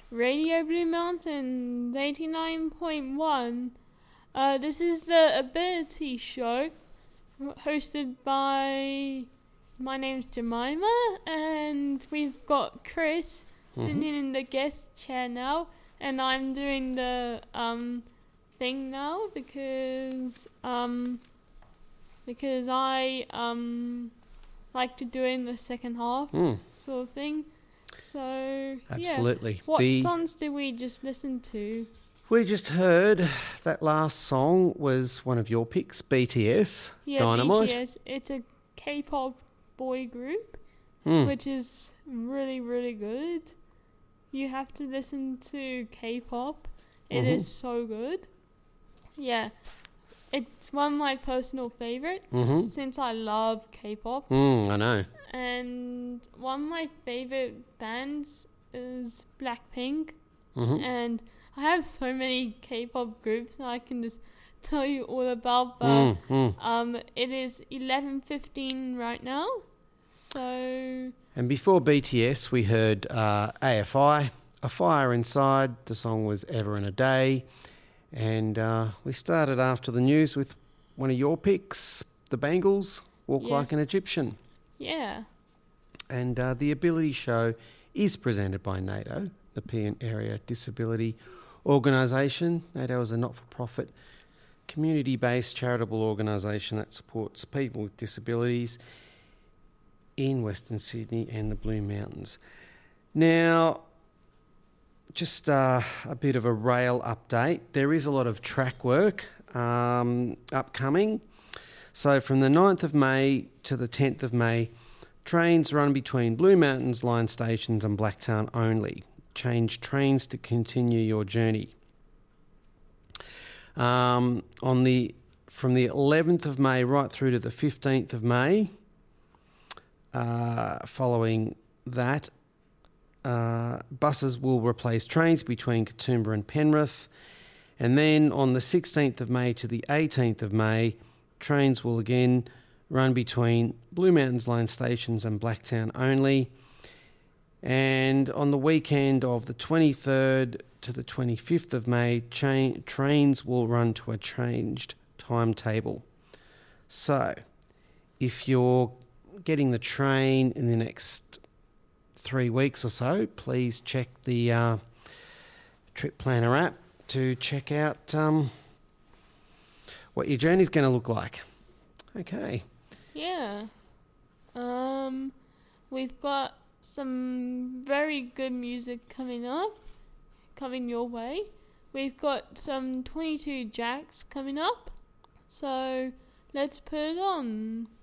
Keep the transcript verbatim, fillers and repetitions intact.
Radio Blue Mountains eighty-nine point one. Uh, this is the Ability Show, hosted by, my name's Jemima, and we've got Chris mm-hmm. sitting in the guest chair now, and I'm doing the um thing now because um because I um like to do it in the second half mm. sort of thing. So absolutely. Yeah. What the, songs did we just listen to? We just heard that last song was one of your picks, B T S, yeah, Dynamite. B T S. It's a K-pop boy group, mm. which is really, really good. You have to listen to K-pop. It mm-hmm. is so good. Yeah. It's one of my personal favorites mm-hmm. since I love K-pop. Mm, I know. And one of my favorite bands is Blackpink. Mm-hmm. And I have so many K-pop groups that I can just tell you all about. But mm, mm. um, it is eleven fifteen right now. So... And before B T S, we heard uh, A F I, A Fire Inside. The song was Ever in a Day. And uh, we started after the news with one of your picks, the Bangles, Walk yeah. Like an Egyptian. Yeah. And uh, the Ability Show is presented by NATO, the Nepean Area Disability Organisation. NATO is a not-for-profit, community-based charitable organisation that supports people with disabilities in Western Sydney and the Blue Mountains. Now, just uh, a bit of a rail update. There is a lot of track work um, upcoming. So from the ninth of May to the tenth of May, trains run between Blue Mountains line stations and Blacktown only. Change trains to continue your journey. Um, on the from the eleventh of May right through to the fifteenth of May, uh, following that, uh, buses will replace trains between Katoomba and Penrith. And then on the sixteenth of May to the eighteenth of May, trains will again run between Blue Mountains line stations and Blacktown only. And on the weekend of the twenty-third to the twenty-fifth of May, cha- trains will run to a changed timetable. So, if you're getting the train in the next three weeks or so, please check the uh, Trip Planner app to check out um, what your journey's going to look like. Okay. Yeah. Um, we've got some very good music coming up, coming your way. We've got some twenty-two Jacks coming up, so let's put it on.